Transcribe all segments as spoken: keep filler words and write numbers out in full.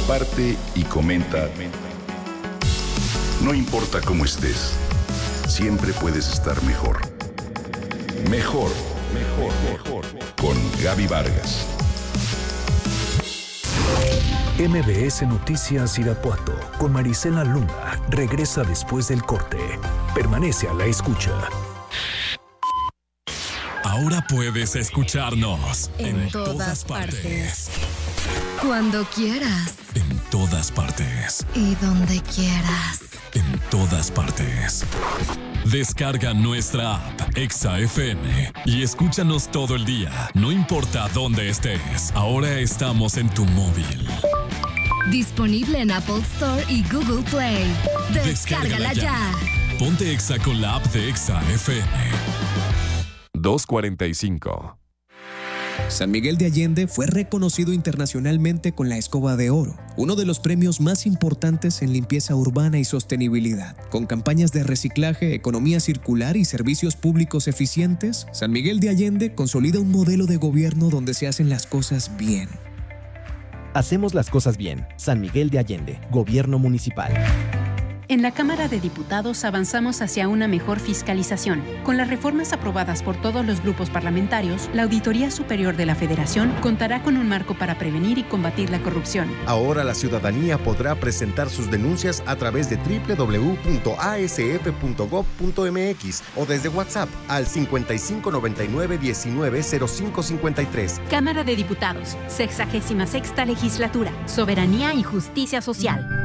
comparte y comenta. No importa cómo estés, siempre puedes estar mejor. Mejor, mejor, mejor. Con Gaby Vargas. M B S Noticias Irapuato con Marisela Luna regresa después del corte. Permanece a la escucha. Ahora puedes escucharnos en, en todas, todas partes. partes. Cuando quieras. En todas partes. Y donde quieras. En todas partes. Descarga nuestra app Exa F M y escúchanos todo el día, no importa dónde estés. Ahora estamos en tu móvil. Disponible en Apple Store y Google Play. Descárgala, Descárgala ya. ya. Ponte Exa con la app de Exa F M. dos cuarenta y cinco. San Miguel de Allende fue reconocido internacionalmente con la Escoba de Oro, uno de los premios más importantes en limpieza urbana y sostenibilidad. Con campañas de reciclaje, economía circular y servicios públicos eficientes, San Miguel de Allende consolida un modelo de gobierno donde se hacen las cosas bien. Hacemos las cosas bien. San Miguel de Allende, Gobierno Municipal. En la Cámara de Diputados avanzamos hacia una mejor fiscalización. Con las reformas aprobadas por todos los grupos parlamentarios, la Auditoría Superior de la Federación contará con un marco para prevenir y combatir la corrupción. Ahora la ciudadanía podrá presentar sus denuncias a través de doble u doble u doble u punto a s f punto gob punto m x o desde WhatsApp al cincuenta y cinco noventa y nueve diecinueve cero cinco cincuenta y tres. Cámara de Diputados, sexagésima sexta Legislatura, Soberanía y Justicia Social.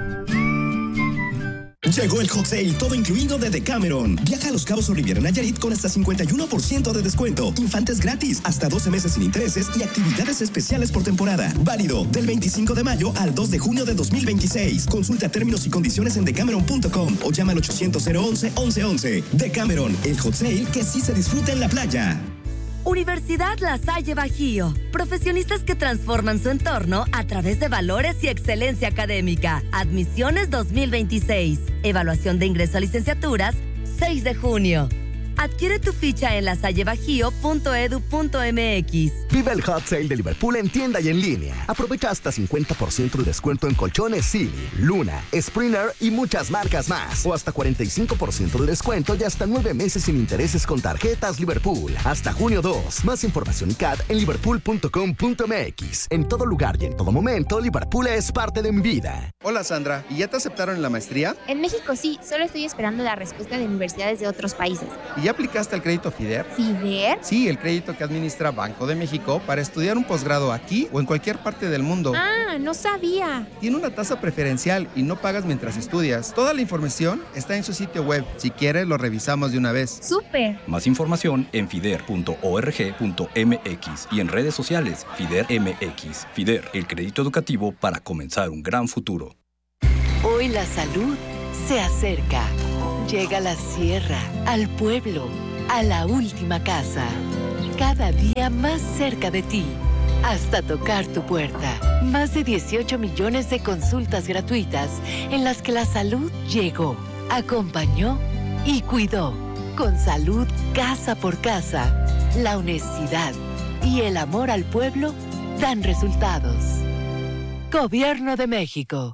Llegó el hot sale todo incluido de Decameron. Viaja a Los Cabos o Riviera Nayarit con hasta cincuenta y uno por ciento de descuento. Infantes gratis, hasta doce meses sin intereses y actividades especiales por temporada. Válido del veinticinco de mayo al dos de junio de dos mil veintiséis. Consulta términos y condiciones en decameron punto com o llama al ochocientos cero once once once. Decameron, el hot sale que sí se disfruta en la playa. Universidad La Salle Bajío. Profesionistas que transforman su entorno a través de valores y excelencia académica. Admisiones dos mil veintiséis. Evaluación de ingreso a licenciaturas, seis de junio. Adquiere tu ficha en lasallebajío punto edu punto m x. Vive el hot sale de Liverpool en tienda y en línea. Aprovecha hasta cincuenta por ciento de descuento en colchones Silly, Luna, Springer y muchas marcas más. O hasta cuarenta y cinco por ciento de descuento y hasta nueve meses sin intereses con tarjetas Liverpool. Hasta junio dos. Más información y C A D en liverpool punto com punto m x. En todo lugar y en todo momento, Liverpool es parte de mi vida. Hola Sandra, ¿y ya te aceptaron en la maestría? En México sí, solo estoy esperando la respuesta de universidades de otros países. ¿Y ya aplicaste al crédito FIDER? ¿FIDER? Sí, el crédito que administra Banco de México para estudiar un posgrado aquí o en cualquier parte del mundo. Ah, no sabía. Tiene una tasa preferencial y no pagas mientras estudias. Toda la información está en su sitio web. Si quieres, lo revisamos de una vez. ¡Súper! Más información en fider punto org punto m x y en redes sociales FIDER M X. FIDER, el crédito educativo para comenzar un gran futuro. Hoy la salud se acerca. Llega a la sierra, al pueblo, a la última casa. Cada día más cerca de ti, hasta tocar tu puerta. Más de dieciocho millones de consultas gratuitas en las que la salud llegó, acompañó y cuidó. Con salud casa por casa, la honestidad y el amor al pueblo dan resultados. Gobierno de México.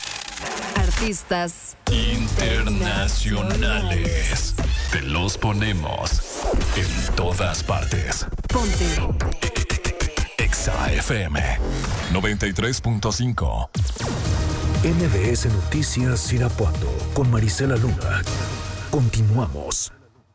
Artistas internacionales. Te los ponemos en todas partes. Ponte Exa F M noventa y tres punto cinco. M B S Noticias Irapuato con Marisela Luna. Continuamos.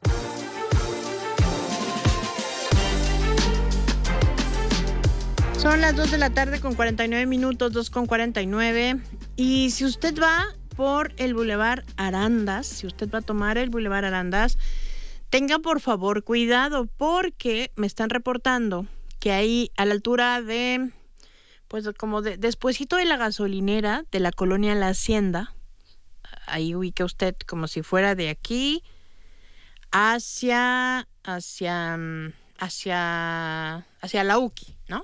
Son las dos de la tarde con cuarenta y nueve minutos, dos con cuarenta y nueve. Y si usted va por el Boulevard Arandas, si usted va a tomar el Boulevard Arandas, tenga por favor cuidado porque me están reportando que ahí a la altura de, pues como de, despuesito de la gasolinera de la colonia La Hacienda, ahí ubica usted como si fuera de aquí hacia, hacia, hacia, hacia la U K I, ¿no?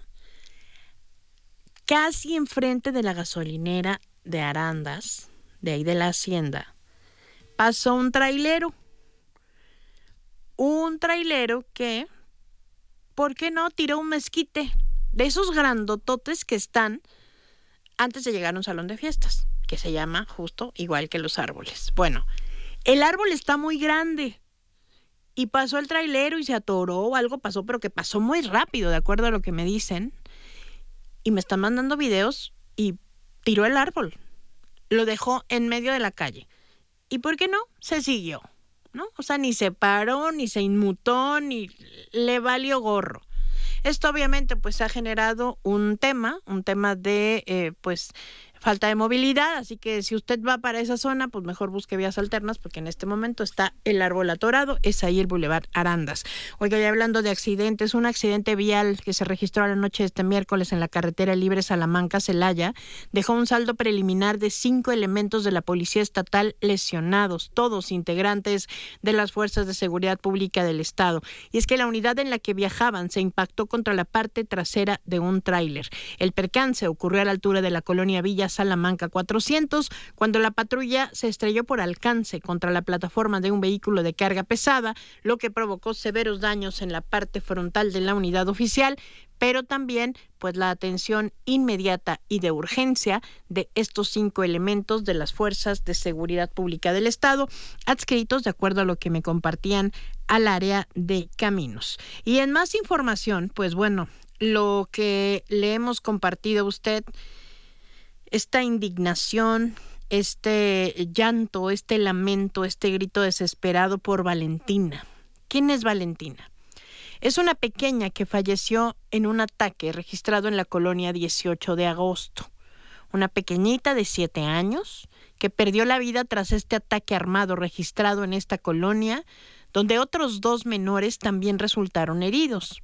Casi enfrente de la gasolinera de Arandas, de ahí de la Hacienda, pasó un trailero. Un trailero que, ¿por qué no? Tiró un mezquite de esos grandototes que están antes de llegar a un salón de fiestas, que se llama justo igual que los árboles. Bueno, el árbol está muy grande y pasó el trailero y se atoró o algo pasó, pero que pasó muy rápido, de acuerdo a lo que me dicen. Y me están mandando videos y tiró el árbol. Lo dejó en medio de la calle. ¿Y por qué no? Se siguió, ¿no? O sea, ni se paró, ni se inmutó, ni le valió gorro. Esto obviamente pues ha generado un tema, un tema de eh, pues falta de movilidad, así que si usted va para esa zona, pues mejor busque vías alternas, porque en este momento está el árbol atorado, es ahí el Boulevard Arandas. Oiga, ya hablando de accidentes, un accidente vial que se registró a la noche de este miércoles en la carretera libre Salamanca-Celaya dejó un saldo preliminar de cinco elementos de la Policía Estatal lesionados, todos integrantes de las Fuerzas de Seguridad Pública del Estado. Y es que la unidad en la que viajaban se impactó contra la parte trasera de un tráiler. El percance ocurrió a la altura de la colonia Villa Salamanca cuatrocientos, cuando la patrulla se estrelló por alcance contra la plataforma de un vehículo de carga pesada, lo que provocó severos daños en la parte frontal de la unidad oficial, pero también pues la atención inmediata y de urgencia de estos cinco elementos de las Fuerzas de Seguridad Pública del Estado, adscritos de acuerdo a lo que me compartían al área de caminos. Y en más información, pues bueno, lo que le hemos compartido a usted, esta indignación, este llanto, este lamento, este grito desesperado por Valentina. ¿Quién es Valentina? Es una pequeña que falleció en un ataque registrado en la colonia dieciocho de agosto. Una pequeñita de siete años que perdió la vida tras este ataque armado registrado en esta colonia, donde otros dos menores también resultaron heridos.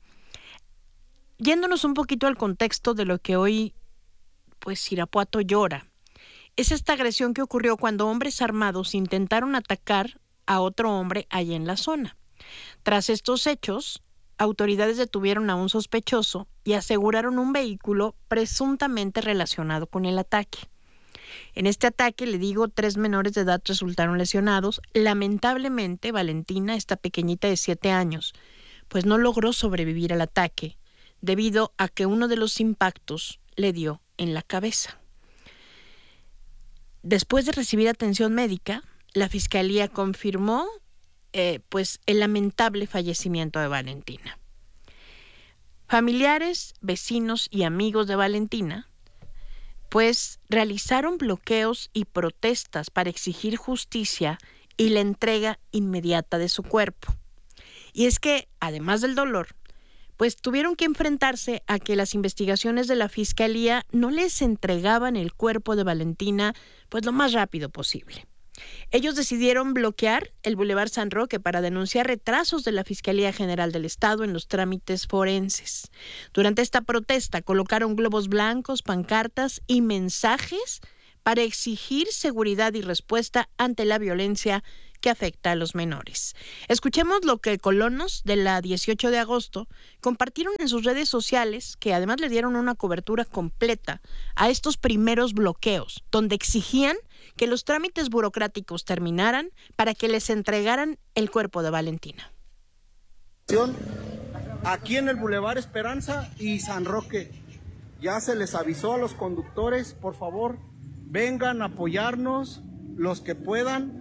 Yéndonos un poquito al contexto de lo que hoy pues Irapuato llora, es esta agresión que ocurrió cuando hombres armados intentaron atacar a otro hombre allá en la zona. Tras estos hechos, autoridades detuvieron a un sospechoso y aseguraron un vehículo presuntamente relacionado con el ataque. En este ataque, le digo, tres menores de edad resultaron lesionados. Lamentablemente, Valentina, esta pequeñita de siete años, pues no logró sobrevivir al ataque debido a que uno de los impactos le dio en la cabeza. Después de recibir atención médica, la Fiscalía confirmó eh, pues el lamentable fallecimiento de Valentina. Familiares, vecinos y amigos de Valentina pues realizaron bloqueos y protestas para exigir justicia y la entrega inmediata de su cuerpo. Y es que, además del dolor, pues tuvieron que enfrentarse a que las investigaciones de la Fiscalía no les entregaban el cuerpo de Valentina pues lo más rápido posible. Ellos decidieron bloquear el Boulevard San Roque para denunciar retrasos de la Fiscalía General del Estado en los trámites forenses. Durante esta protesta colocaron globos blancos, pancartas y mensajes para exigir seguridad y respuesta ante la violencia que afecta a los menores. Escuchemos lo que colonos de la dieciocho de agosto compartieron en sus redes sociales, que además le dieron una cobertura completa a estos primeros bloqueos, donde exigían que los trámites burocráticos terminaran para que les entregaran el cuerpo de Valentina. Aquí en el Boulevard Esperanza y San Roque, ya se les avisó a los conductores, por favor, vengan a apoyarnos los que puedan.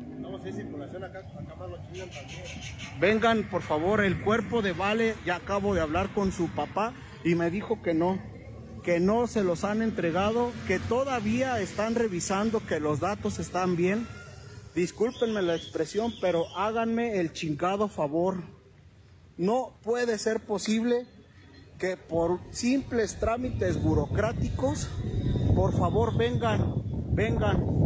Vengan, por favor, el cuerpo de Vale, ya acabo de hablar con su papá y me dijo que no, que no se los han entregado, que todavía están revisando que los datos están bien. Discúlpenme la expresión, pero háganme el chingado favor. No puede ser posible que por simples trámites burocráticos, por favor, vengan, vengan.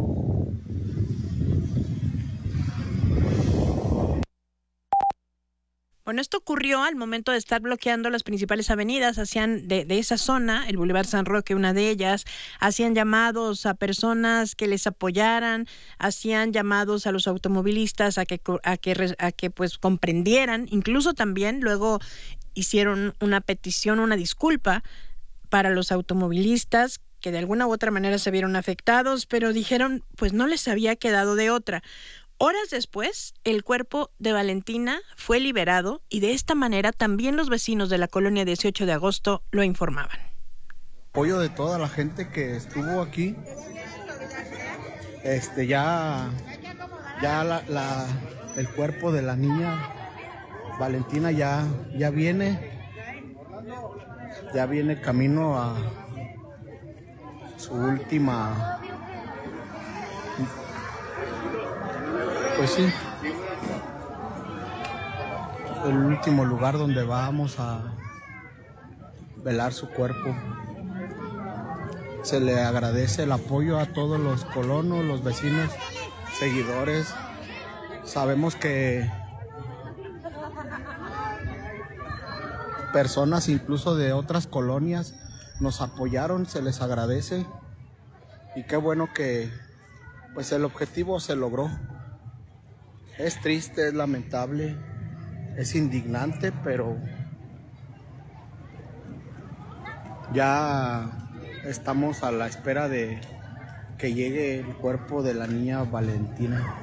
Bueno, esto ocurrió al momento de estar bloqueando las principales avenidas, hacían de, de esa zona, el Boulevard San Roque, una de ellas, hacían llamados a personas que les apoyaran, hacían llamados a los automovilistas a que, a que, a que pues comprendieran, incluso también luego hicieron una petición, una disculpa para los automovilistas que de alguna u otra manera se vieron afectados, pero dijeron pues no les había quedado de otra. Horas después, el cuerpo de Valentina fue liberado y de esta manera también los vecinos de la colonia dieciocho de agosto lo informaban. Apoyo de toda la gente que estuvo aquí. Este ya, ya la, la, el cuerpo de la niña Valentina ya, ya viene, ya viene camino a su última, pues sí, el último lugar donde vamos a velar su cuerpo. Se le agradece el apoyo a todos los colonos, los vecinos, seguidores. Sabemos que personas incluso de otras colonias nos apoyaron, se les agradece. Y qué bueno que pues el objetivo se logró. Es triste, es lamentable, es indignante, pero ya estamos a la espera de que llegue el cuerpo de la niña Valentina.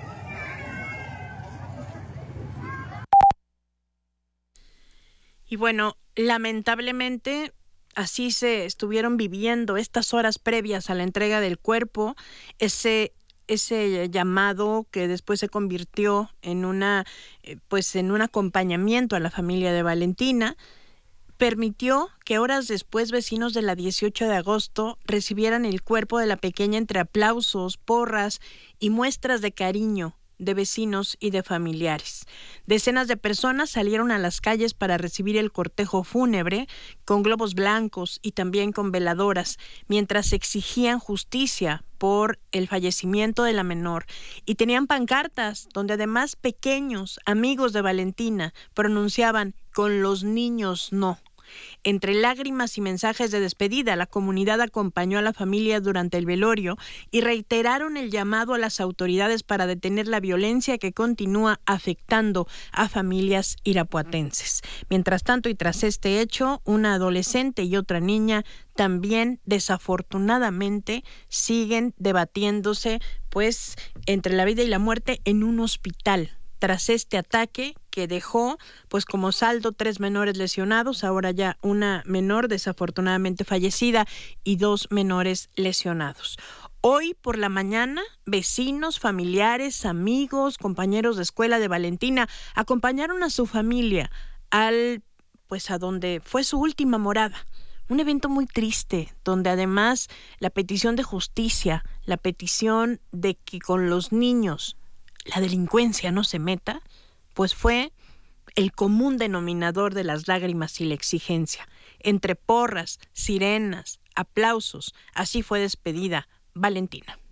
Y bueno, lamentablemente así se estuvieron viviendo estas horas previas a la entrega del cuerpo, ese ese llamado que después se convirtió en una pues en un acompañamiento a la familia de Valentina. Permitió que horas después vecinos de la dieciocho de agosto recibieran el cuerpo de la pequeña entre aplausos, porras y muestras de cariño de vecinos y de familiares. Decenas de personas salieron a las calles para recibir el cortejo fúnebre con globos blancos y también con veladoras, mientras exigían justicia por el fallecimiento de la menor, y tenían pancartas donde además pequeños amigos de Valentina pronunciaban "con los niños no". Entre lágrimas y mensajes de despedida, la comunidad acompañó a la familia durante el velorio y reiteraron el llamado a las autoridades para detener la violencia que continúa afectando a familias irapuatenses. Mientras tanto, y tras este hecho, una adolescente y otra niña también desafortunadamente siguen debatiéndose pues entre la vida y la muerte en un hospital tras este ataque que dejó pues como saldo tres menores lesionados, ahora ya una menor desafortunadamente fallecida y dos menores lesionados. Hoy por la mañana, vecinos, familiares, amigos, compañeros de escuela de Valentina acompañaron a su familia al pues a donde fue su última morada. Un evento muy triste, donde además la petición de justicia, la petición de que con los niños la delincuencia no se meta, pues fue el común denominador de las lágrimas y la exigencia. Entre porras, sirenas, aplausos, así fue despedida Valentina.